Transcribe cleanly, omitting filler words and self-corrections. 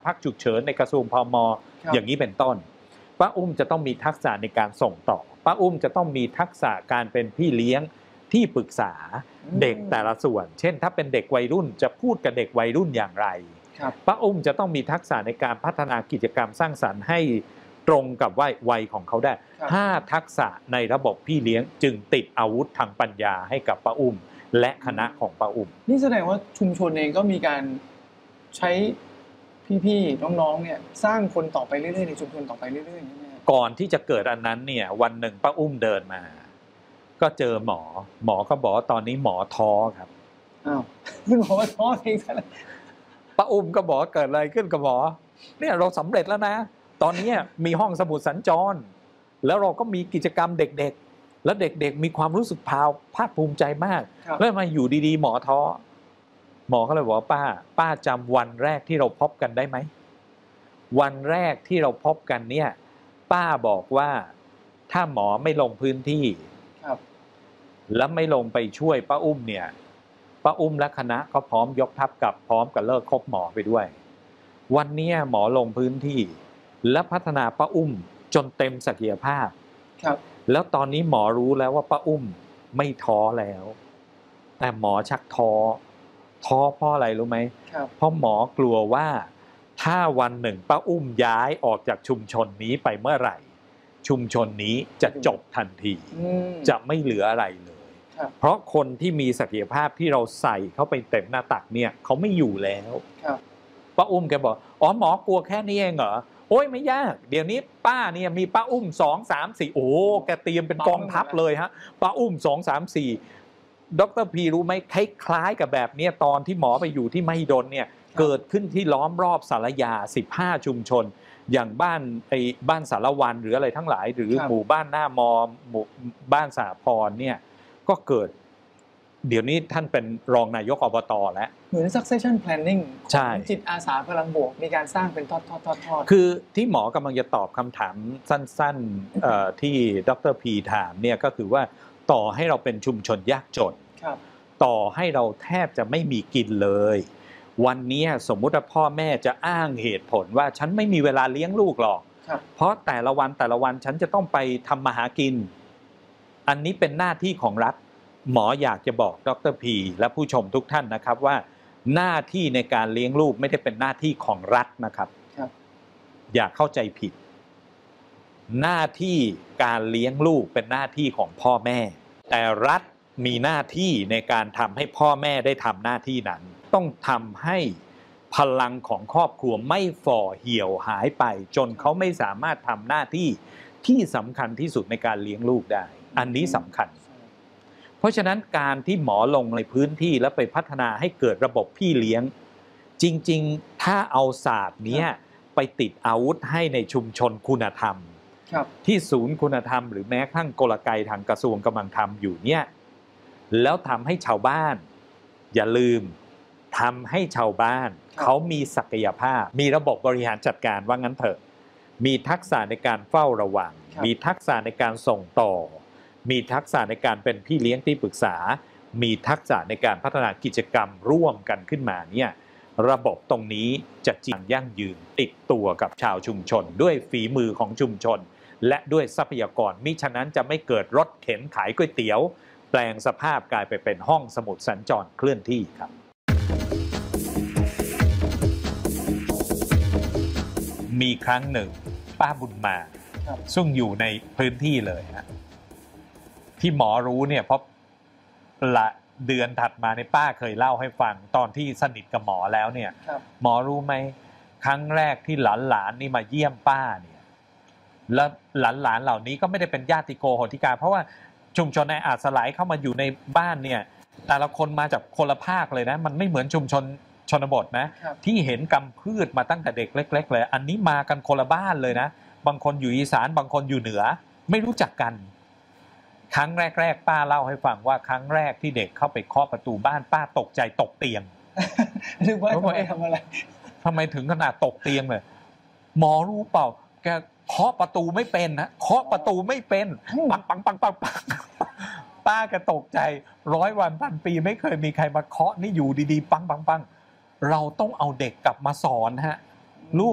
พักฉุกเฉินในกระทรวงพม.อย่างนี้เป็นต้นป้าอุ้มจะต้องมีทักษะในการส่งต่อป้าอุ้มจะต้องมีทักษะการเป็นพี่เลี้ยงที่ปรึกษาเด็กแต่ละส่วนเช่นถ้าเป็นเด็กวัยรุ่นจะพูดกับเด็กวัยรุ่นอย่างไรป้าอุ้มจะต้องมีทักษะในการพัฒนากิจกรรมสร้างสรรค์ให้ตรงกับวัยของเขาได้5ทักษะในระบบพี่เลี้ยงจึงติดอาวุธทางปัญญาให้กับป้าอุ้มและคณะของป้าอุ้มนี่แสดงว่าชุมชนเองก็มีการใช้พี่ๆน้องๆเนี่ยสร้างคนต่อไปเรื่อยๆในชุมชนต่อไปเรื่อยๆใช่ไหมก่อนที่จะเกิดอันนั้นเนี่ยวันหนึ่งป้าอุ้มเดินมาก็เจอหมอก็บอกตอนนี้หมอท้อครับอ้าวคุณหมอว่าท้อเองซะแล้วป้าอุ้มก็บอกเกิดอะไรขึ้นกับหมอเนี่ยเราสำเร็จแล้วนะตอนนี้มีห้องสมุดสัญจรแล้วเราก็มีกิจกรรมเด็กๆแล้วเด็กๆมีความรู้สึกภาคภูมิใจมากแล้วมาอยู่ดีๆหมอท้อหมอก็เลยบอกว่าป้าจำวันแรกที่เราพบกันได้ไหมวันแรกที่เราพบกันเนี่ยป้าบอกว่าถ้าหมอไม่ลงพื้นที่แล้วไม่ลงไปช่วยป้าอุ้มเนี่ยป้าอุ้มและคณะก็พร้อมยกทัพกลับพร้อมกับเลิกคบหมอไปด้วยวันนี้หมอลงพื้นที่และพัฒนาป้าอุ้มจนเต็มศักยภาพแล้วตอนนี้หมอรู้แล้วว่าป้าอุ้มไม่ท้อแล้วแต่หมอชักท้อเพราะอะไรรู้ไหมเพราะหมอกลัวว่าถ้าวันหนึ่งป้าอุ้มย้ายออกจากชุมชนนี้ไปเมื่อไหร่ชุมชนนี้จะจบทันทีจะไม่เหลืออะไรเลยเพราะคนที่มีศักยภาพที่เราใส่เข้าไปเต็มหน้าตักเนี่ยเขาไม่อยู่แล้วป้าอุ้มแกบอกอ๋อหมอกลัวแค่นี้เองเหรอโอ้ยไม่ยากเดี๋ยวนี้ป้าเนี่ยมีป้าอุ้ม2 3 4โอ้แกเตรียมเป็นกองทัพเลยฮะป้าอุ้ม2 3 4ดร.พีรู้ไหมคล้ายๆกับแบบนี้ตอนที่หมอไปอยู่ที่มหิดลเนี่ยเกิดขึ้นที่ล้อมรอบสารยา15ชุมชนอย่างบ้านสารวันหรืออะไรทั้งหลายหรือหมู่บ้านหน้ามอหมู่บ้านสาพรเนี่ยก็เกิดเดี๋ยวนี้ท่านเป็นรองนายกอบต.แล้วเหมือน succession planning ของจิตอาสาพลังบวกมีการสร้างเป็นทอดคือที่หมอกำลังจะตอบคำถามสั้นๆที่ดร.พีถามเนี่ยก็คือว่าต่อให้เราเป็นชุมชนยากจนต่อให้เราแทบจะไม่มีกินเลยวันนี้สมมุติว่าพ่อแม่จะอ้างเหตุผลว่าฉันไม่มีเวลาเลี้ยงลูกหรอกเพราะแต่ละวันฉันจะต้องไปทำมาหากินอันนี้เป็นหน้าที่ของรัฐหมออยากจะบอกดร.พีและผู้ชมทุกท่านนะครับว่าหน้าที่ในการเลี้ยงลูกไม่ได้เป็นหน้าที่ของรัฐนะครับอย่าเข้าใจผิดหน้าที่การเลี้ยงลูกเป็นหน้าที่ของพ่อแม่แต่รัฐมีหน้าที่ในการทำให้พ่อแม่ได้ทำหน้าที่นั้นต้องทำให้พลังของครอบครัวไม่ฝ่อเหี่ยวหายไปจนเขาไม่สามารถทำหน้าที่ที่สำคัญที่สุดในการเลี้ยงลูกได้อันนี้สำคัญเพราะฉะนั้นการที่หมอลงในพื้นที่แล้วไปพัฒนาให้เกิดระบบพี่เลี้ยงจริงๆถ้าเอาศาสตร์นี้ไปติดอาวุธให้ในชุมชนคุณธรรมที่ศูนย์คุณธรรมหรือแม้กระทั่งกลไกทางกระทรวงกำลังทำอยู่เนี่ยแล้วทำให้ชาวบ้านอย่าลืมทำให้ชาวบ้านเขามีศักยภาพมีระบบบริหารจัดการว่างั้นเถอะมีทักษะในการเฝ้าระวังมีทักษะในการส่งต่อมีทักษะในการเป็นพี่เลี้ยงที่ปรึกษามีทักษะในการพัฒนากิจกรรมร่วมกันขึ้นมาเนี่ยระบบตรงนี้จะจริงยั่งยืนติดตัวกับชาวชุมชนด้วยฝีมือของชุมชนและด้วยทรัพยากรมิฉะนั้นจะไม่เกิดรถเข็นขายก๋วยเตี๋ยวแปลงสภาพกลายไปเป็นห้องสมุดสัญจรเคลื่อนที่ครับมีครั้งหนึ่งป้าบุญมาซึ่งอยู่ในพื้นที่เลยฮะที่หมอรู้เนี่ยเพราะละเดือนถัดมาในป้าเคยเล่าให้ฟังตอนที่สนิทกับหมอแล้วเนี่ยหมอรู้ไหมครั้งแรกที่หลานนี่มาเยี่ยมป้าเนี่ยแล้วหลานเหล่านี้ก็ไม่ได้เป็นญาติโกโหติกาเพราะว่าชุมชนในอาจสลายเข้ามาอยู่ในบ้านเนี่ยแต่ละคนมาจากคนละภาคเลยนะมันไม่เหมือนชุมชนชนบทนะที่เห็นกำพืชมาตั้งแต่เด็กเล็กๆเลยอันนี้มากันคนละบ้านเลยนะบางคนอยู่อีสานบางคนอยู่เหนือไม่รู้จักกันครั้งแรกๆป้าเล่าให้ฟังว่าครั้งแรกที่เด็กเข้าไปเคาะประตูบ้านป้าตกใจตกเตียงนึกว่าทำอะไรทำไมถึงขนาดตกเตียงเลยหมอรู้เปล่าแกเคาะประตูไม่เป็นนะเคาะประตูไม่เป็นปังป้าแกตกใจ100 วันพันปีไม่เคยมีใครมาเคาะนี่อยู่ดีๆปังเราต้องเอาเด็กกลับมาสอนฮะ